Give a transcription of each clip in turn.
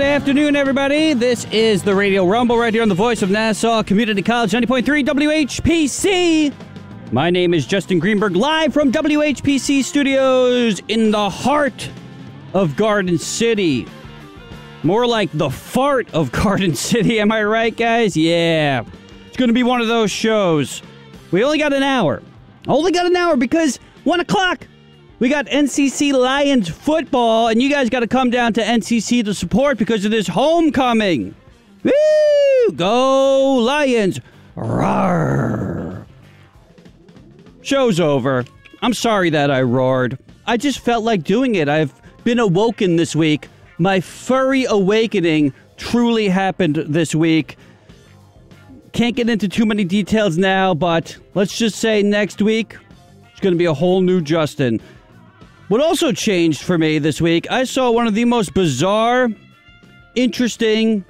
afternoon, everybody. This is the Radio Rumble right here on the Voice of Nassau Community College, 90.3 WHPC. My name is Justin Greenberg, live from WHPC Studios in the heart of Garden City. More like the fart of Garden City, am I right, guys? Yeah. It's going to be one of those shows. We only got an hour. Because 1 o'clock. We got NCC Lions football, and you guys got to come down to NCC to support because of this homecoming. Woo! Go Lions! Roar! Show's over. I'm sorry that I roared. I just felt like doing it. I've been awoken this week. My furry awakening truly happened this week. Can't get into too many details now, but let's just say next week, it's going to be a whole new Justin. What also changed for me this week, I saw one of the most bizarre, interesting,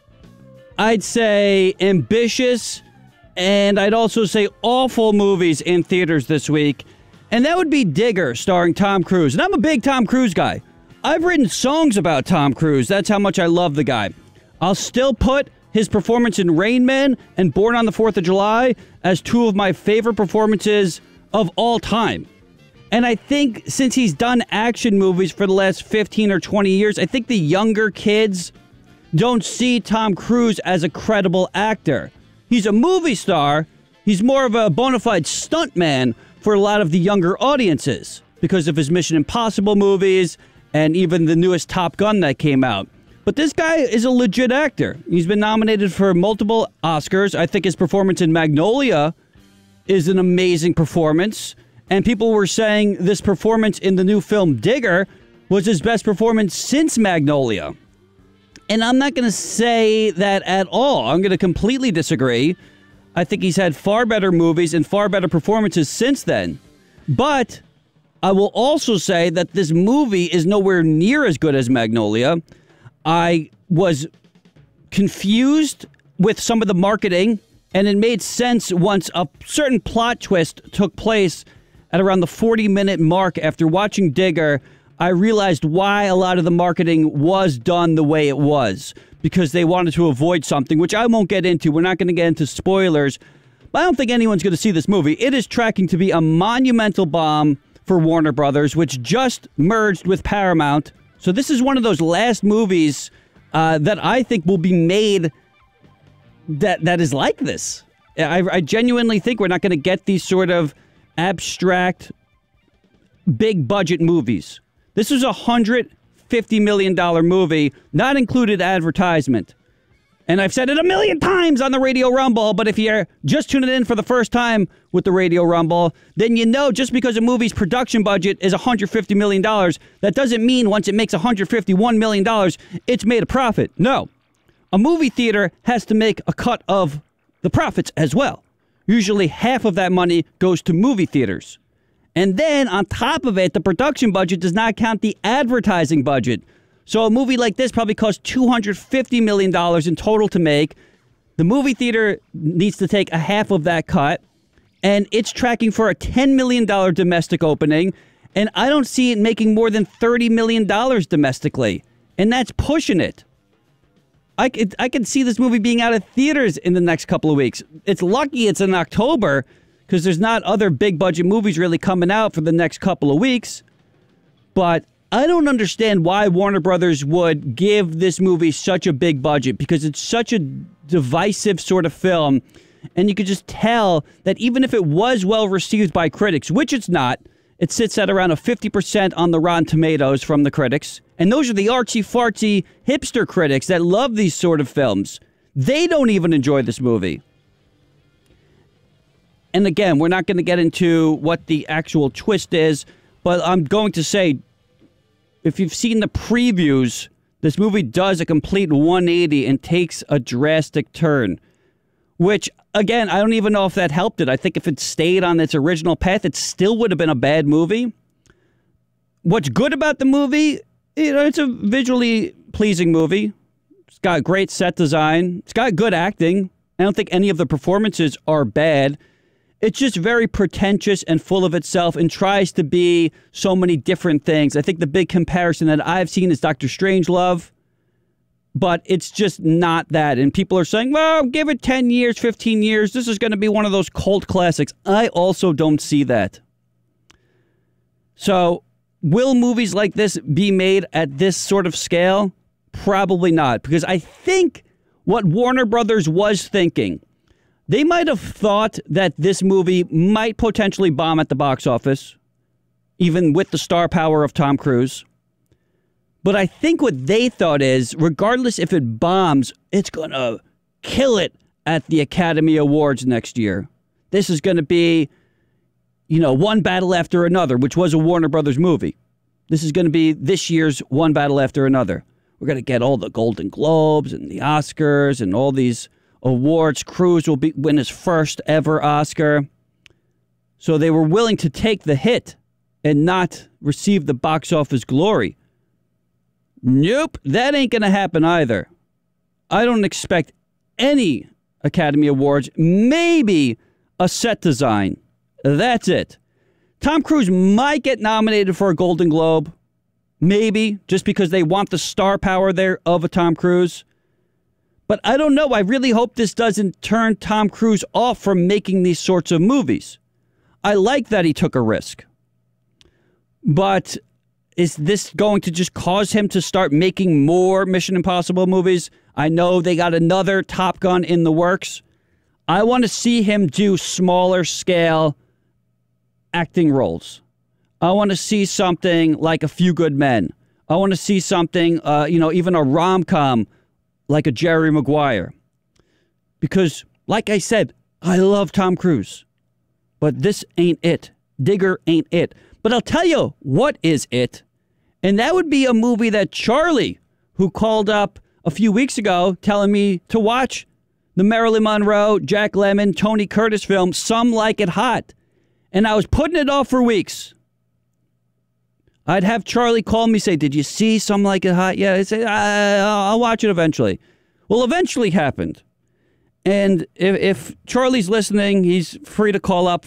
I'd say ambitious, and I'd also say awful movies in theaters this week. And that would be Digger, starring Tom Cruise. And I'm a big Tom Cruise guy. I've written songs about Tom Cruise. That's how much I love the guy. I'll still put his performance in Rain Man and Born on the 4th of July as two of my favorite performances of all time. And I think since he's done action movies for the last 15 or 20 years, I think the younger kids don't see Tom Cruise as a credible actor. He's a movie star. He's more of a bona fide stuntman for a lot of the younger audiences because of his Mission Impossible movies and even the newest Top Gun that came out. But this guy is a legit actor. He's been nominated for multiple Oscars. I think his performance in Magnolia is an amazing performance. And people were saying this performance in the new film Digger was his best performance since Magnolia. And I'm not going to say that at all. I'm going to completely disagree. I think he's had far better movies and far better performances since then. But I will also say that this movie is nowhere near as good as Magnolia. I was confused with some of the marketing, and it made sense once a certain plot twist took place at around the 40-minute mark. After watching Digger, I realized why a lot of the marketing was done the way it was, because they wanted to avoid something, which I won't get into. We're not going to get into spoilers, but I don't think anyone's going to see this movie. It is tracking to be a monumental bomb for Warner Brothers, which just merged with Paramount. So this is one of those last movies that I think will be made that is like this. I genuinely think we're not going to get these sort of abstract, big budget movies. This was a $150 million movie, not included advertisement. And I've said it a million times on the Radio Rumble, but if you're just tuning in for the first time with the Radio Rumble, then you know just because a movie's production budget is $150 million, that doesn't mean once it makes $151 million, it's made a profit. No. A movie theater has to make a cut of the profits as well. Usually half of that money goes to movie theaters. And then on top of it, the production budget does not count the advertising budget. So a movie like this probably costs $250 million in total to make. The movie theater needs to take a half of that cut. And it's tracking for a $10 million domestic opening. And I don't see it making more than $30 million domestically. And that's pushing it. I could see this movie being out of theaters in the next couple of weeks. It's lucky it's in October because there's not other big budget movies really coming out for the next couple of weeks. But I don't understand why Warner Brothers would give this movie such a big budget, because it's such a divisive sort of film. And you could just tell that even if it was well received by critics, which it's not, it sits at around a 50% on the Rotten Tomatoes from the critics. And those are the artsy-fartsy hipster critics that love these sort of films. They don't even enjoy this movie. And again, we're not going to get into what the actual twist is, but I'm going to say, if you've seen the previews, this movie does a complete 180 and takes a drastic turn. Which, again, I don't even know if that helped it. I think if it stayed on its original path, it still would have been a bad movie. What's good about the movie, it's a visually pleasing movie. It's got great set design. It's got good acting. I don't think any of the performances are bad. It's just very pretentious and full of itself and tries to be so many different things. I think the big comparison that I've seen is Dr. Strangelove. But it's just not that. And people are saying, well, give it 10 years, 15 years. This is going to be one of those cult classics. I also don't see that. So will movies like this be made at this sort of scale? Probably not. Because I think what Warner Brothers was thinking, they might have thought that this movie might potentially bomb at the box office, even with the star power of Tom Cruise. But I think what they thought is, regardless if it bombs, it's going to kill it at the Academy Awards next year. This is going to be, One Battle After Another, which was a Warner Brothers movie. This is going to be this year's One Battle After Another. We're going to get all the Golden Globes and the Oscars and all these awards. Cruise will win his first ever Oscar. So they were willing to take the hit and not receive the box office glory. Nope, that ain't going to happen either. I don't expect any Academy Awards, maybe a set design. That's it. Tom Cruise might get nominated for a Golden Globe, maybe, just because they want the star power there of a Tom Cruise. But I don't know. I really hope this doesn't turn Tom Cruise off from making these sorts of movies. I like that he took a risk. But is this going to just cause him to start making more Mission Impossible movies? I know they got another Top Gun in the works. I want to see him do smaller scale acting roles. I want to see something like A Few Good Men. I want to see something, even a rom-com like a Jerry Maguire. Because, like I said, I love Tom Cruise. But this ain't it. Digger ain't it. But I'll tell you what is it. And that would be a movie that Charlie, who called up a few weeks ago telling me to watch the Marilyn Monroe, Jack Lemmon, Tony Curtis film, Some Like It Hot. And I was putting it off for weeks. I'd have Charlie call me, say, did you see Some Like It Hot? Yeah, I'd say, I'll watch it eventually. Well, eventually happened. And if Charlie's listening, he's free to call up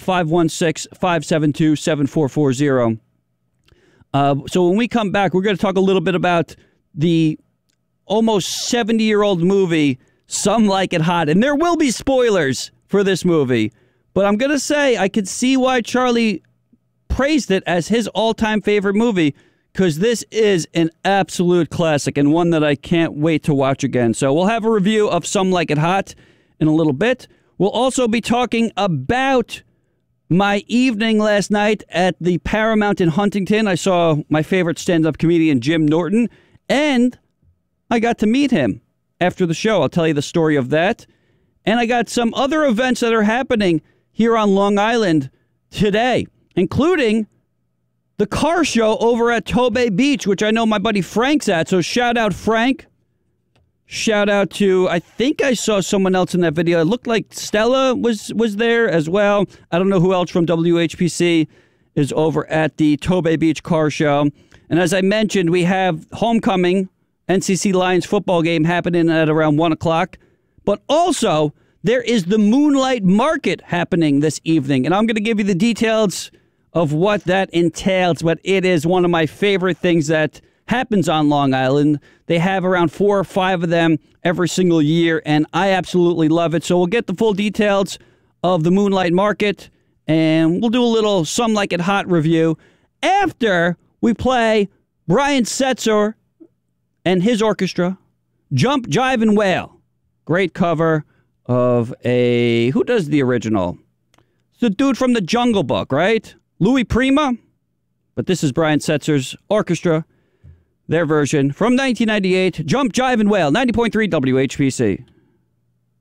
516-572-7440. So when we come back, we're going to talk a little bit about the almost 70-year-old movie, Some Like It Hot. And there will be spoilers for this movie. But I'm going to say I could see why Charlie praised it as his all-time favorite movie, because this is an absolute classic and one that I can't wait to watch again. So we'll have a review of Some Like It Hot in a little bit. We'll also be talking about my evening last night at the Paramount in Huntington. I saw my favorite stand-up comedian, Jim Norton, and I got to meet him after the show. I'll tell you the story of that. And I got some other events that are happening here on Long Island today, including the car show over at Tobay Beach, which I know my buddy Frank's at. So shout out, Frank. Shout out to, I think I saw someone else in that video. It looked like Stella was there as well. I don't know who else from WHPC is over at the Tobay Beach car show. And as I mentioned, we have homecoming NCC Lions football game happening at around 1 o'clock. But also, there is the Moonlight Market happening this evening. And I'm going to give you the details of what that entails. But it is one of my favorite things that happens on Long Island. They have around 4 or 5 of them every single year, and I absolutely love it. So we'll get the full details of the Moonlight Market, and we'll do a little Some Like It Hot review after we play Brian Setzer and his orchestra, Jump, Jive, and Wail. Great cover of who does the original? It's the dude from the Jungle Book, right? Louis Prima? But this is Brian Setzer's orchestra. Their version from 1998, Jump, Jive, and Wail, 90.3 WHPC.